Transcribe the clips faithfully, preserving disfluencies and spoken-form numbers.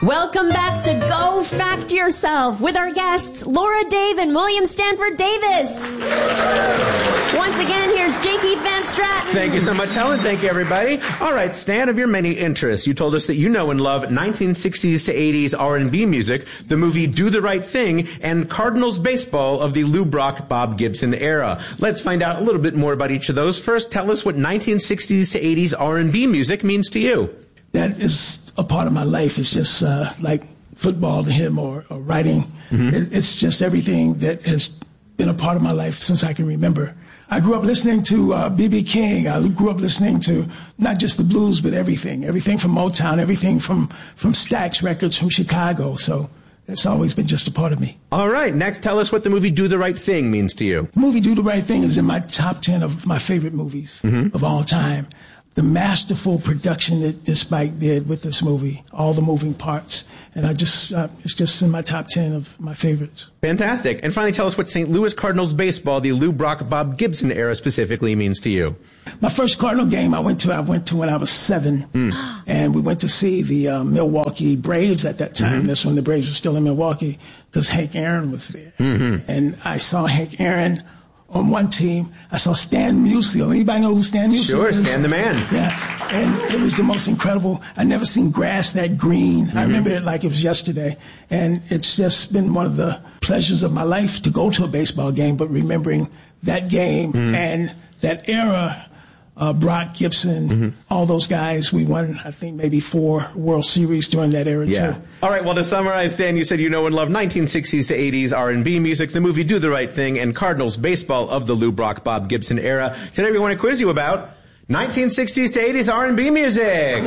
Welcome back to Go Fact Yourself with our guests, Laura Dave and William Stanford Davis. Once again, here's J. Keith Van Stratton. Thank you so much, Helen. Thank you, everybody. All right, Stan, of your many interests, you told us that you know and love nineteen sixties to eighties R and B music, the movie Do the Right Thing, and Cardinals baseball of the Lou Brock, Bob Gibson era. Let's find out a little bit more about each of those. First, tell us what nineteen sixties to eighties R and B music means to you. That is a part of my life. It's just uh, like football to him or, or writing. Mm-hmm. It, it's just everything that has been a part of my life since I can remember. I grew up listening to uh, B B King. I grew up listening to not just the blues, but everything. Everything from Motown, everything from, from Stax Records from Chicago. So it's always been just a part of me. All right. Next, tell us what the movie Do the Right Thing means to you. The movie Do the Right Thing is in my top ten of my favorite movies mm-hmm. of all time. The masterful production that, that Spike did with this movie, all the moving parts. And I just, uh, it's just in my top ten of my favorites. Fantastic. And finally, tell us what Saint Louis Cardinals baseball, the Lou Brock, Bob Gibson era specifically means to you. My first Cardinal game I went to, I went to when I was seven. Mm. And we went to see the uh, Milwaukee Braves at that time. Mm-hmm. That's when the Braves were still in Milwaukee, because Hank Aaron was there. Mm-hmm. And I saw Hank Aaron on one team. I saw Stan Musial. Anybody know who Stan Musial sure, is? Sure, Stan the man. Yeah, and it was the most incredible. I never seen grass that green. Mm-hmm. I remember it like it was yesterday. And it's just been one of the pleasures of my life to go to a baseball game, but remembering that game mm-hmm. and that era, uh, Brock, Gibson, mm-hmm. all those guys, we won, I think, maybe four World Series during that era, yeah. too. All right, well, to summarize, Stan, you said you know and love nineteen sixties to eighties R and B music, the movie Do the Right Thing, and Cardinals baseball of the Lou Brock, Bob Gibson era. Today we want to quiz you about nineteen sixties to eighties R and B music.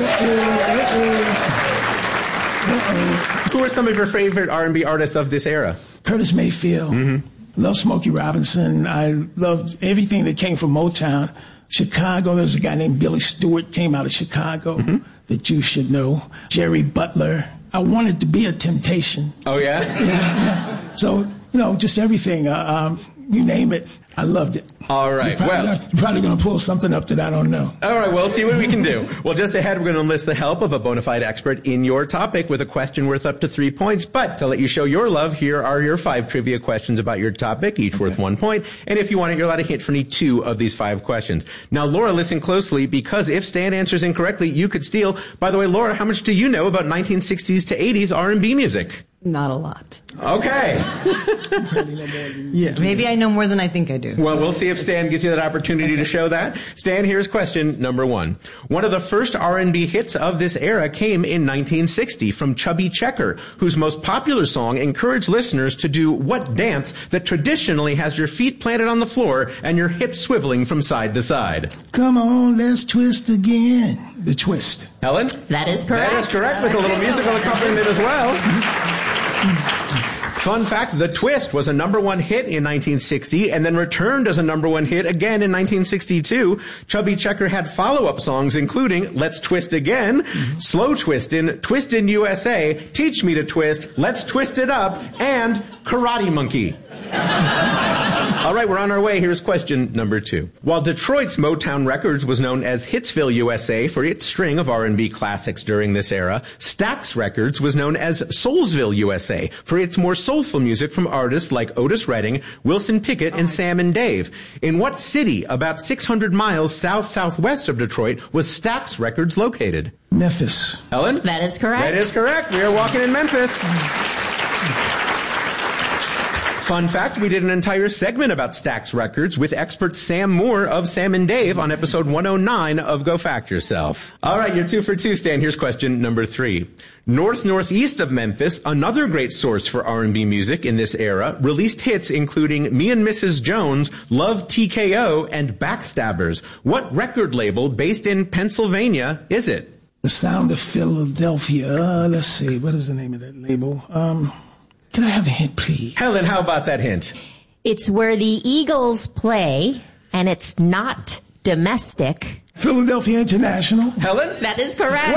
Who are some of your favorite R and B artists of this era? Curtis Mayfield. Mm-hmm. Love Smokey Robinson. I loved everything that came from Motown. Chicago, there's a guy named Billy Stewart, came out of Chicago, mm-hmm. that you should know. Jerry Butler. I wanted to be a Temptation. Oh, yeah? yeah, yeah. So, you know, just everything. Uh, um, you name it. I loved it. All right. You're probably, well, gonna, you're probably going to pull something up that I don't know. All right. Well, see what we can do. Well, just ahead, we're going to enlist the help of a bona fide expert in your topic with a question worth up to three points. But to let you show your love, here are your five trivia questions about your topic, each okay. worth one point. And if you want it, you're allowed to hit for any two of these five questions. Now, Laura, listen closely, because if Stan answers incorrectly, you could steal. By the way, Laura, how much do you know about nineteen sixties to eighties R and B music? Not a lot. Okay. yeah. Maybe I know more than I think I do. Well, we'll see if Stan gives you that opportunity to show that. Stan, here's question number one. One of the first R and B hits of this era came in nineteen sixty from Chubby Checker, whose most popular song encouraged listeners to do what dance that traditionally has your feet planted on the floor and your hips swiveling from side to side? Come on, let's twist again. The twist. Helen? That is correct. That is correct, with a little musical accompaniment as well. Fun fact, The Twist was a number one hit in nineteen sixty and then returned as a number one hit again in nineteen sixty-two. Chubby Checker had follow-up songs including Let's Twist Again, mm-hmm. Slow Twistin', Twistin' U S A, Teach Me to Twist, Let's Twist It Up, and Karate Monkey. All right, we're on our way. Here's question number two. While Detroit's Motown Records was known as Hitsville U S A for its string of R and B classics during this era, Stax Records was known as Soulsville U S A for its more soulful music from artists like Otis Redding, Wilson Pickett, and Sam and Dave. In what city, about six hundred miles south-southwest of Detroit, was Stax Records located? Memphis. Helen? That is correct. That is correct. We are walking in Memphis. Fun fact, we did an entire segment about Stax Records with expert Sam Moore of Sam and Dave on episode one oh nine of Go Fact Yourself. All right, you're two for two, Stan. Here's question number three. North-northeast of Memphis, another great source for R and B music in this era, released hits including Me and Missus Jones, Love T K O, and Backstabbers. What record label based in Pennsylvania is it? The Sound of Philadelphia. Uh, let's see. What is the name of that label? Um... Can I have a hint, please? Helen, how about that hint? It's where the Eagles play, and it's not domestic. Philadelphia International. Helen? That is correct.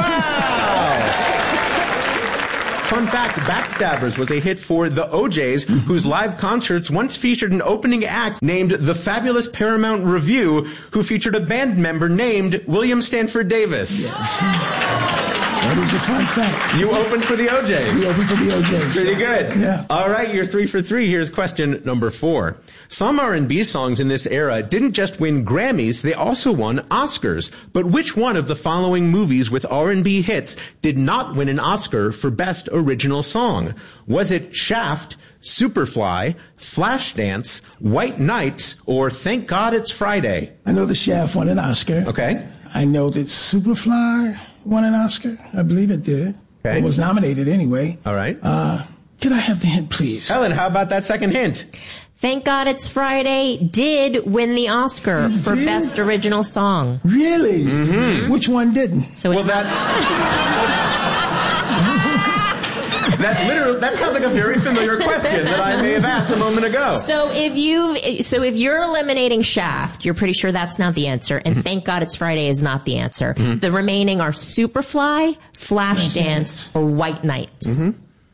Wow! Fun fact, Backstabbers was a hit for the O Js, whose live concerts once featured an opening act named The Fabulous Paramount Revue, who featured a band member named William Stanford Davis. Yes. That is a fun fact. You opened for the O Js. We opened for the O Js. Pretty good. Yeah. All right, you're three for three. Here's question number four. Some R and B songs in this era didn't just win Grammys, they also won Oscars. But which one of the following movies with R and B hits did not win an Oscar for Best Original Song? Was it Shaft, Superfly, Flashdance, White Nights, or Thank God It's Friday? I know the Shaft won an Oscar. Okay. I know that Superfly won an Oscar. I believe it did. Okay. It was nominated anyway. All right. Uh, can I have the hint, please? Helen, how about that second hint? Thank God It's Friday did win the Oscar It for did? Best Original Song. Really? Mm-hmm. Which one didn't? So it's Well, not... that's... That literally, that sounds like a very familiar question that I may have asked a moment ago. So if you, so if you're eliminating Shaft, you're pretty sure that's not the answer, and Thank God It's Friday is not the answer. Mm-hmm. The remaining are Superfly, Flashdance, or White Nights. Mm-hmm.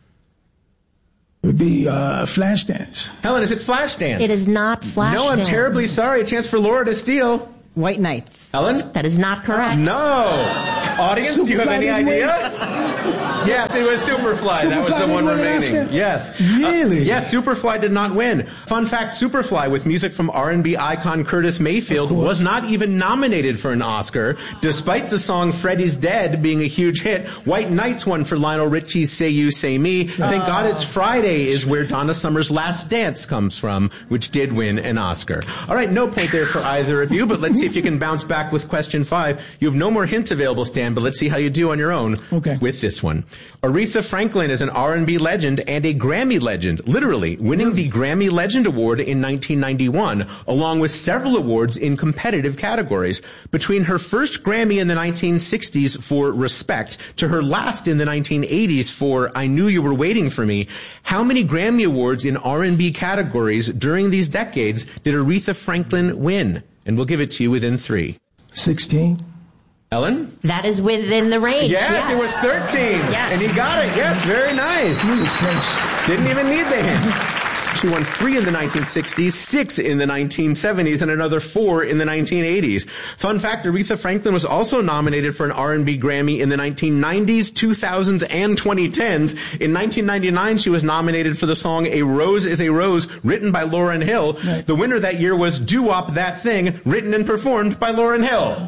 It would be uh, Flashdance. Helen, is it Flashdance? It is not Flashdance. No, I'm terribly sorry. A chance for Laura to steal. White Nights. Helen? That is not correct. No. Audience, do you have any idea? Yes, it was Superfly. Superfly That was the didn't one win an remaining. Oscar? Yes. Really? Uh, yes, Superfly did not win. Fun fact, Superfly, with music from R and B icon Curtis Mayfield, was not even nominated for an Oscar, despite the song Freddy's Dead being a huge hit. White Nights won for Lionel Richie's Say You, Say Me. Thank God It's Friday is where Donna Summer's Last Dance comes from, which did win an Oscar. All right, no point there for either of you, but let's see if you can bounce back with question five. You have no more hints available, Stan, but let's see how you do on your own okay. with this one. Aretha Franklin is an R and B legend and a Grammy legend, literally winning the Grammy Legend Award in nineteen ninety-one, along with several awards in competitive categories. Between her first Grammy in the nineteen sixties for Respect to her last in the nineteen eighties for I Knew You Were Waiting for Me, how many Grammy Awards in R and B categories during these decades did Aretha Franklin win? And we'll give it to you within three. sixteen. Ellen? That is within the range. Yes, yes. it was thirteen. Yes. And he got it. Yes, very nice. He was close. Didn't even need the hint. She won three in the nineteen sixties, six in the nineteen seventies, and another four in the nineteen eighties. Fun fact, Aretha Franklin was also nominated for an R and B Grammy in the nineteen nineties, two thousands, and twenty tens. In nineteen ninety-nine, she was nominated for the song A Rose is a Rose, written by Lauryn Hill. Right. The winner that year was Doo-Wop That Thing, written and performed by Lauryn Hill.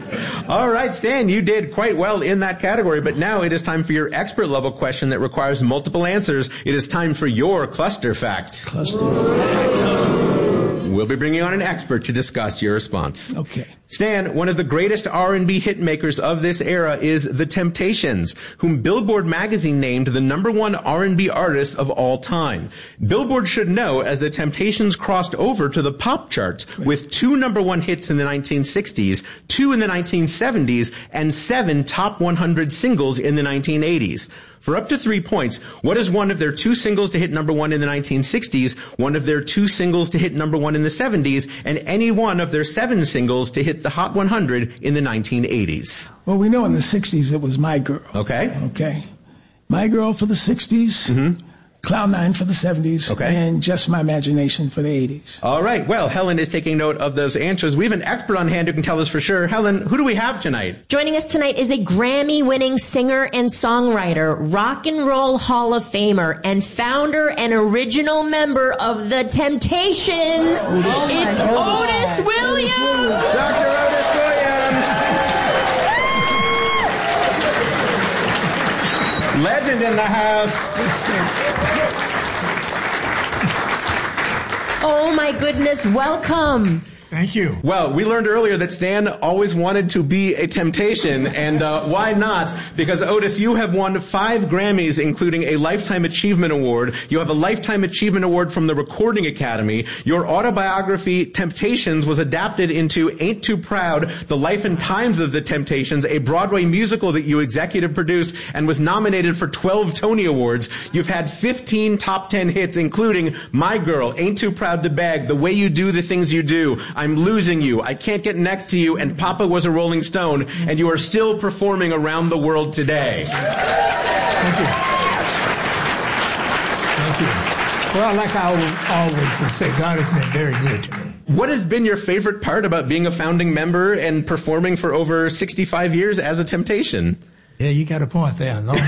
All right, Stan, you did quite well in that category, but now it is time for your expert level question that requires multiple answers. It is time for your cluster fact. Cluster fact. We'll be bringing on an expert to discuss your response. Okay. Stan, one of the greatest R and B hit makers of this era is The Temptations, whom Billboard magazine named the number one R and B artist of all time. Billboard should know, as The Temptations crossed over to the pop charts with two number one hits in the nineteen sixties, two in the nineteen seventies, and seven top one hundred singles in the nineteen eighties. For up to three points, what is one of their two singles to hit number one in the nineteen sixties, one of their two singles to hit number one in the seventies, and any one of their seven singles to hit the Hot one hundred in the nineteen eighties? Well, we know in the sixties it was My Girl. Okay. Okay. My Girl for the sixties. Mm-hmm. Cloud Nine for the seventies, okay. And Just My Imagination for the eighties. All right. Well, Helen is taking note of those answers. We have an expert on hand who can tell us for sure. Helen, who do we have tonight? Joining us tonight is a Grammy-winning singer and songwriter, Rock and Roll Hall of Famer, and founder and original member of The Temptations. Otis. It's Oh, Otis Williams. Williams. Doctor Otis Williams. Legend in the house. Oh my goodness, welcome. Thank you. Well, we learned earlier that Stan always wanted to be a temptation, and uh, why not? Because, Otis, you have won five Grammys, including a Lifetime Achievement Award. You have a Lifetime Achievement Award from the Recording Academy. Your autobiography, Temptations, was adapted into Ain't Too Proud, The Life and Times of the Temptations, a Broadway musical that you executive produced and was nominated for twelve Tony Awards. You've had fifteen top ten hits, including My Girl, Ain't Too Proud to Beg, The Way You Do the Things You Do, I'm Losing You, I Can't Get Next to You, and Papa Was a Rolling Stone, and you are still performing around the world today. Thank you. Thank you. Well, like I always would say, God has been very good to me. What has been your favorite part about being a founding member and performing for over sixty-five years as a Temptation? Yeah, you got a point there. No? Well,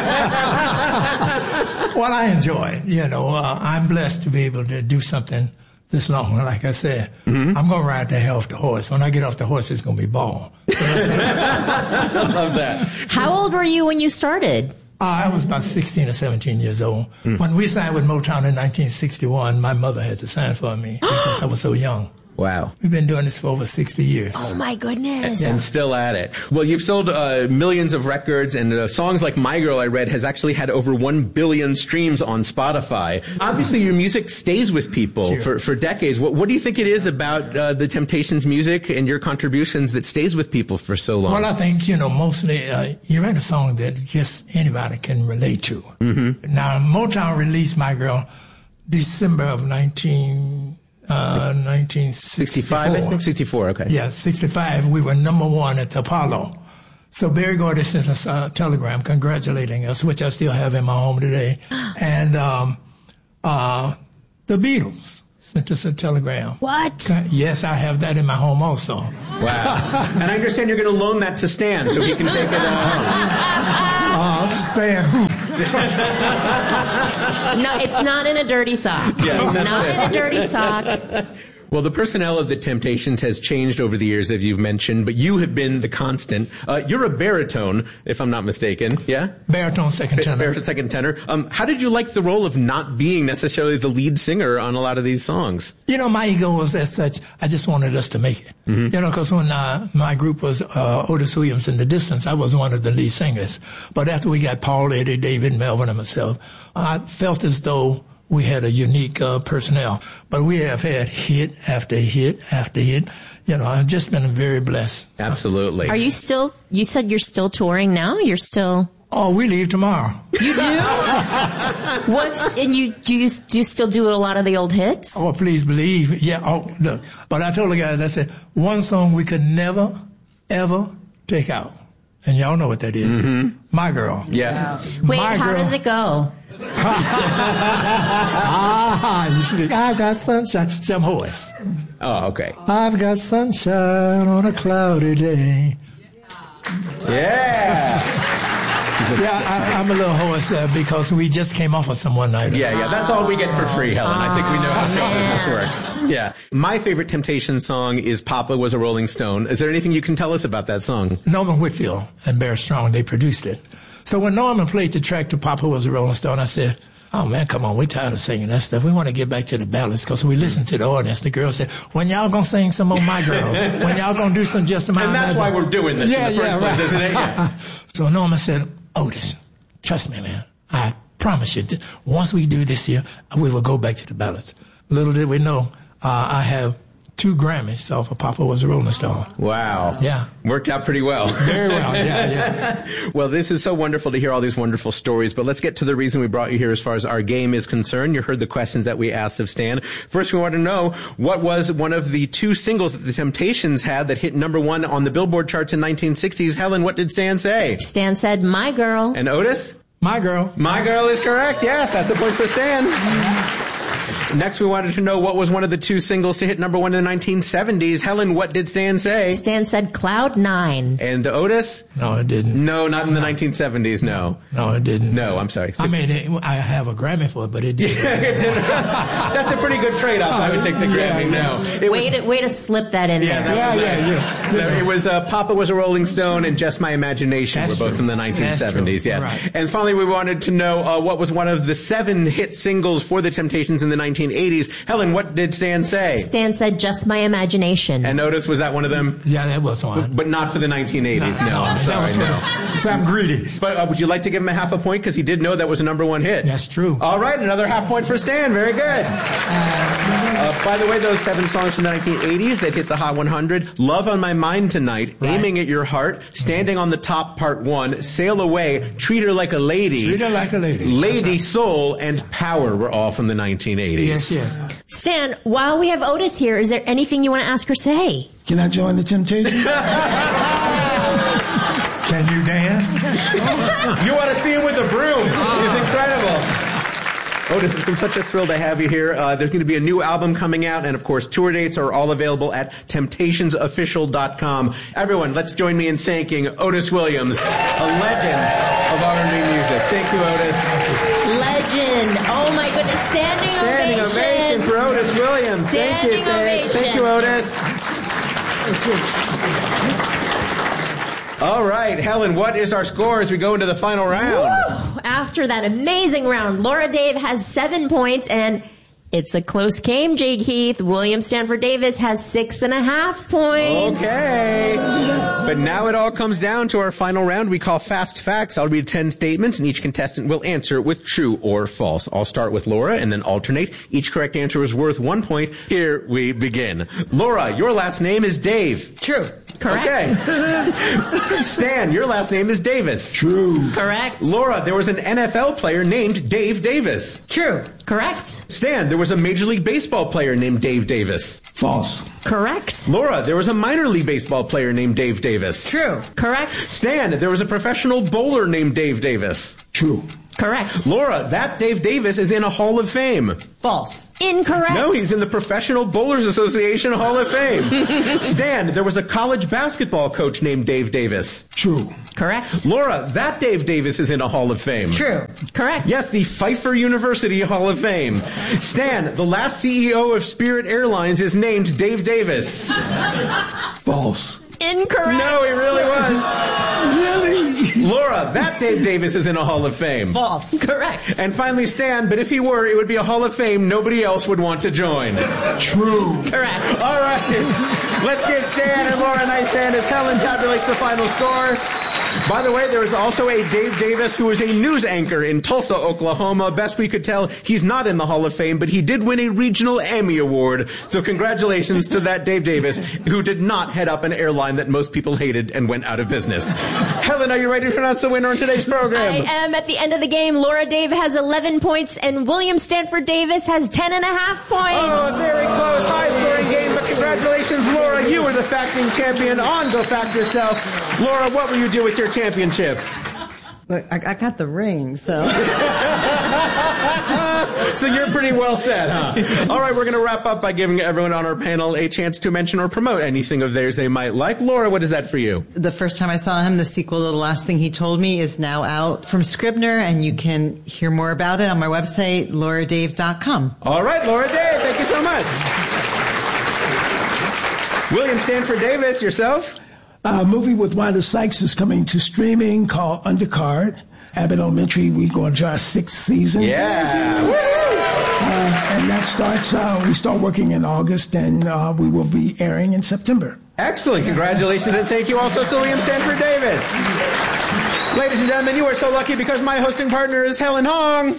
I enjoy it. You know, uh, I'm blessed to be able to do something this long. Like I said, mm-hmm. I'm going to ride the hell off the horse. When I get off the horse, it's going to be ball. I love that. How old were you when you started? Uh, I was about sixteen or seventeen years old. Mm. When we signed with Motown in nineteen sixty-one, my mother had to sign for me because I was so young. Wow. We've been doing this for over sixty years. Oh, my goodness. And still at it. Well, you've sold uh, millions of records, and uh, songs like My Girl, I read, has actually had over one billion streams on Spotify. Obviously, your music stays with people sure. for, for decades. What, what do you think it is about uh, the Temptations' music and your contributions that stays with people for so long? Well, I think, you know, mostly uh, you write a song that just anybody can relate to. Mm-hmm. Now, Motown released My Girl December of nineteen... Uh, nineteen sixty-five, I think? sixty-four, okay. Yeah, sixty-five. We were number one at the Apollo. So Berry Gordy sent us a telegram congratulating us, which I still have in my home today. And, um, uh, the Beatles sent us a telegram. What? Yes, I have that in my home also. Wow. And I understand you're going to loan that to Stan so he can take it home. Uh, Stan who? No, it's not in a dirty sock. Yeah, it's not in a dirty sock. Well, the personnel of the Temptations has changed over the years, as you've mentioned, but you have been the constant. Uh, you're a baritone, if I'm not mistaken. Yeah? Baritone second tenor. Baritone second tenor. Um, how did you like the role of not being necessarily the lead singer on a lot of these songs? You know, my ego was as such, I just wanted us to make it. Mm-hmm. You know, because when uh, my group was uh, Otis Williams in the Distance, I was one of the lead singers. But after we got Paul, Eddie, David, Melvin, and myself, I felt as though we had a unique uh, personnel, but we have had hit after hit after hit. You know, I've just been very blessed. Absolutely. Are you still, you said you're still touring now? You're still... Oh, we leave tomorrow. You do? What's, and you, do you, do you still do a lot of the old hits? Oh, please believe. Yeah, oh, look. But I told the guys, I said, one song we could never, ever take out. And y'all know what that is. Mm-hmm. My Girl. Yeah. Wait, My how girl. does it go? ah, you see, I've got sunshine. Some horse. Oh, okay. I've got sunshine on a cloudy day. Yeah. Yeah, I, I'm a little hoarse uh, because we just came off of some one night. Yeah, yeah, that's all we get for free, Helen. I think we know how show business works. Yeah. My favorite Temptation song is Papa Was a Rolling Stone. Is there anything you can tell us about that song? Norman Whitfield and Bear Strong, they produced it. So when Norman played the track to Papa Was a Rolling Stone, I said, oh man, come on, we're tired of singing that stuff. We want to get back to the ballads because we listened to the audience. The girls said, when y'all gonna sing some more My Girl? When y'all gonna do some Just a My And that's why we're doing this yeah, in the first yeah, place, right. isn't it? Yeah. So Norman said, Otis, trust me, man. I promise you, once we do this here, we will go back to the ballads. Little did we know, uh, I have two Grammys off of Papa Was a Rolling Stone. Wow. Yeah. Worked out pretty well. Very well, yeah, yeah. Well, this is so wonderful to hear all these wonderful stories, but let's get to the reason we brought you here as far as our game is concerned. You heard the questions that we asked of Stan. First, we want to know, what was one of the two singles that the Temptations had that hit number one on the Billboard charts in nineteen sixties? Helen, what did Stan say? Stan said, My Girl. And Otis? My Girl. My Girl is correct. Yes, that's a point for Stan. Next, we wanted to know what was one of the two singles to hit number one in the nineteen seventies. Helen, what did Stan say? Stan said Cloud Nine. And Otis? No, it didn't. No, not in the nineteen seventies, no. No, it didn't. No, I'm sorry. I mean, it, I have a Grammy for it, but it didn't. It didn't. That's a pretty good trade-off. I would take the Grammy now. It way, was, to, way to slip that in yeah, there. That yeah, was, yeah, uh, yeah. It was uh, Papa Was a Rolling Stone and Just My Imagination That's were both true. in the nineteen seventies, yes. Right. And finally, we wanted to know uh, what was one of the seven hit singles for the Temptations in the nineteen eighties. Helen, what did Stan say? Stan said Just My Imagination. And Otis, was that one of them? Yeah, that was one. But not for the nineteen eighties. No, I'm sorry, no. So I'm greedy. But uh, would you like to give him a half a point? Because he did know that was a number one hit. That's true. All right, another half point for Stan. Very good. Uh, by the way, those seven songs from the nineteen eighties that hit the Hot one hundred, Love on My Mind Tonight, Right. Aiming at Your Heart, Standing on the Top Part one, Sail Away, Treat Her Like a Lady, Treat Her Like a Lady. Lady Soul, and Power were all from the nineteen eighties. Yes, yes. Stan, while we have Otis here, is there anything you want to ask or say? Can I join the Temptations? Can you dance? You want to see him with a broom. It's incredible. Otis, it's been such a thrill to have you here. Uh, there's going to be a new album coming out, and of course, tour dates are all available at temptations official dot com. Everyone, let's join me in thanking Otis Williams, a legend of R and B music. Thank you, Otis. Legend. Oh my goodness. Standing, Standing ovation. ovation. ovation for Otis Williams. Standing Thank you, ovation. Thank you, Otis. Thank you. All right, Helen, what is our score as we go into the final round? Woo! After that amazing round, Laura Dave has seven points, and it's a close game, Jay Keith. William Stanford Davis has six and a half points. Okay. But now it all comes down to our final round we call Fast Facts. I'll read ten statements, and each contestant will answer with true or false. I'll start with Laura and then alternate. Each correct answer is worth one point. Here we begin. Laura, your last name is Dave. True. Correct. Okay. Stan, your last name is Davis. True. Correct. Laura, there was an N F L player named Dave Davis. True. Correct. Stan, there was a Major League Baseball player named Dave Davis. False. Correct. Laura, there was a minor league baseball player named Dave Davis. True. Correct. Stan, there was a professional bowler named Dave Davis. True. Correct. Laura, that Dave Davis is in a Hall of Fame. False. Incorrect. No, he's in the Professional Bowlers Association Hall of Fame. Stan, there was a college basketball coach named Dave Davis. True. Correct. Laura, that Dave Davis is in a Hall of Fame. True. Correct. Yes, the Pfeiffer University Hall of Fame. Stan, the last C E O of Spirit Airlines is named Dave Davis. False. Incorrect. No, he really was. Really? Laura, that Dave Davis is in a Hall of Fame. False. Correct. And finally, Stan, but if he were, it would be a Hall of Fame nobody else would want to join. True. Correct. All right. Let's give Stan and Laura a nice hand as Helen tabulates the final score. By the way, there is also a Dave Davis who is a news anchor in Tulsa, Oklahoma. Best we could tell, he's not in the Hall of Fame, but he did win a regional Emmy Award. So congratulations to that Dave Davis, who did not head up an airline that most people hated and went out of business. Helen, are you ready to pronounce the winner in today's program? I am. At the end of the game, Laura Dave has eleven points, and William Stanford Davis has ten and a half points. Oh, very close, high-scoring game, but congratulations, Laura. You were the facting champion on Go Fact Yourself. Laura, what will you do with your championship? Look, I, I got the ring, so. So you're pretty well set, huh? All right, we're going to wrap up by giving everyone on our panel a chance to mention or promote anything of theirs they might like. Laura, what is that for you? The first time I saw him, the sequel to The Last Thing He Told Me is now out from Scribner, and you can hear more about it on my website, laura dave dot com. All right, Laura Dave, thank you so much. William Stanford Davis, yourself? A movie with Wanda Sykes is coming to streaming called Undercard. Abbott Elementary, we go into our sixth season. Yeah. Uh, and that starts, uh, we start working in August, and uh, we will be airing in September. Excellent. Congratulations, and thank you also to William Stanford Davis. Ladies and gentlemen, you are so lucky because my hosting partner is Helen Hong.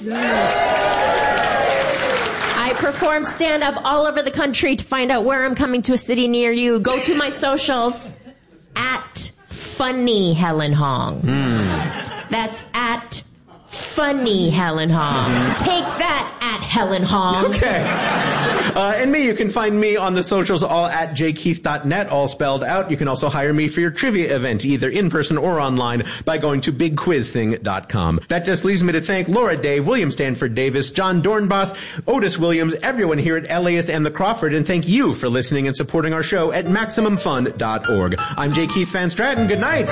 I perform stand-up all over the country. To find out where I'm coming to a city near you, go to my socials at Funny Helen Hong. Mm. That's at Funny Helen Hong. Take that at Helen Hong. Okay. Uh, and me, you can find me on the socials all at j keith dot net, all spelled out. You can also hire me for your trivia event, either in person or online, by going to big quiz thing dot com. That just leaves me to thank Laura Dave, William Stanford Davis, John Dornbos, Otis Williams, everyone here at LAist and the Crawford, and thank you for listening and supporting our show at maximum fun dot org. I'm J. Keith Van Stratton. Good night.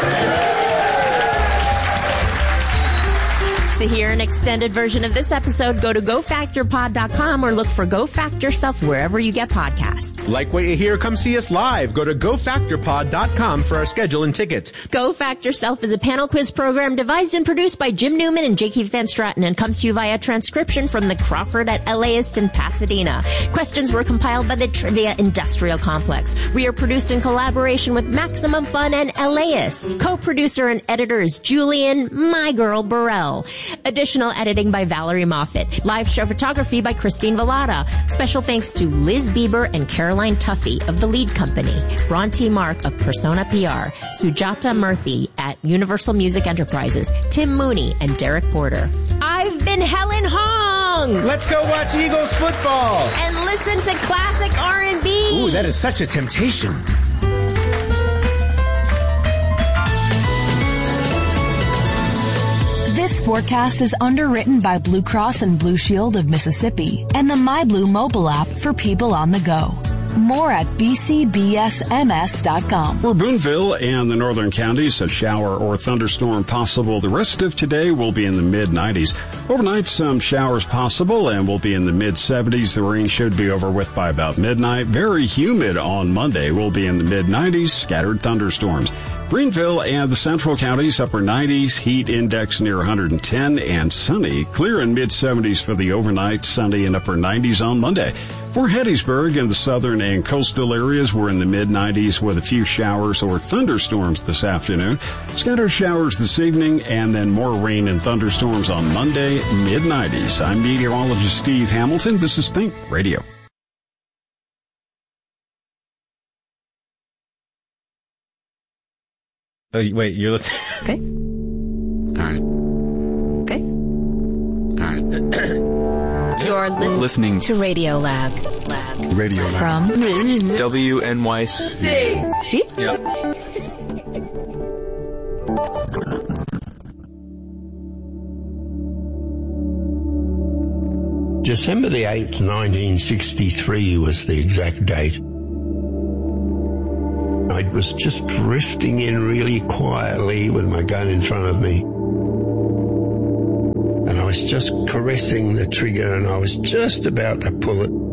To hear an extended version of this episode, go to go factor pod dot com or look for Go Fact Yourself wherever you get podcasts. Like what you hear? Come see us live. Go to go factor pod dot com for our schedule and tickets. Go Fact Yourself is a panel quiz program devised and produced by Jim Newman and J. Keith Van Stratton and comes to you via transcription from the Crawford at LAist in Pasadena. Questions were compiled by the Trivia Industrial Complex. We are produced in collaboration with Maximum Fun and LAist. Co-producer and editor is Julian, my girl, Burrell. Additional editing by Valerie Moffat. Live show photography by Christine Vallada. Special thanks to Liz Bieber and Caroline Tuffy of The Lead Company. Bronte Mark of Persona P R. Sujata Murthy at Universal Music Enterprises. Tim Mooney and Derek Porter. I've been Helen Hong! Let's go watch Eagles football! And listen to classic R and B! Ooh, that is such a temptation. This forecast is underwritten by Blue Cross and Blue Shield of Mississippi and the MyBlue mobile app for people on the go. More at b c b s m s dot com. For Boonville and the northern counties, a shower or thunderstorm possible. The rest of today will be in the mid nineties. Overnight, some showers possible and will be in the mid seventies. The rain should be over with by about midnight. Very humid on Monday. Will be in the mid nineties. Scattered thunderstorms. Greenville and the central counties, upper nineties, heat index near one hundred ten, and sunny. Clear in mid seventies for the overnight, sunny and upper nineties on Monday. For Hattiesburg and the southern and coastal areas, we're in the mid nineties with a few showers or thunderstorms this afternoon. Scattered showers this evening, and then more rain and thunderstorms on Monday, mid nineties. I'm meteorologist Steve Hamilton. This is Think Radio. Oh, wait, you're listening? Okay. All right. Okay. All right. You're li- listening to Radio Lab. Lab. Radio Lab. From W N Y C. See? Yeah. December the eighth, nineteen sixty-three was the exact date. I was just drifting in really quietly with my gun in front of me. And I was just caressing the trigger and I was just about to pull it.